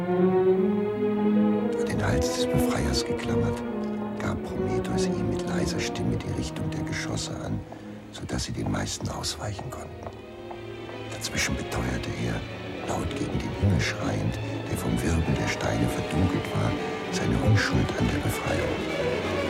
An den Hals des Befreiers geklammert, gab Prometheus ihm mit leiser Stimme die Richtung der Geschosse an, sodass sie den meisten ausweichen konnten. Dazwischen beteuerte er, laut gegen den Himmel schreiend, der vom Wirbel der Steine verdunkelt war, seine Unschuld an der Befreiung.